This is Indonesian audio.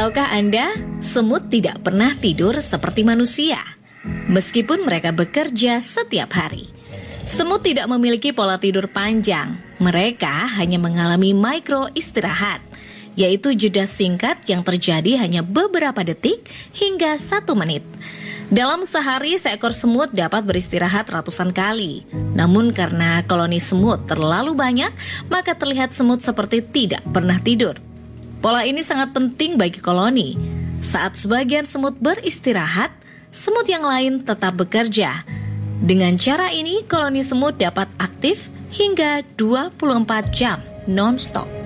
Tahukah Anda, semut tidak pernah tidur seperti manusia, meskipun mereka bekerja setiap hari. Semut tidak memiliki pola tidur panjang, mereka hanya mengalami micro istirahat, yaitu jeda singkat yang terjadi hanya beberapa detik hingga 1 menit. Dalam sehari, seekor semut dapat beristirahat ratusan kali. Namun karena koloni semut terlalu banyak, maka terlihat semut seperti tidak pernah tidur. Pola ini sangat penting bagi koloni. Saat sebagian semut beristirahat, semut yang lain tetap bekerja. Dengan cara ini, koloni semut dapat aktif hingga 24 jam non-stop.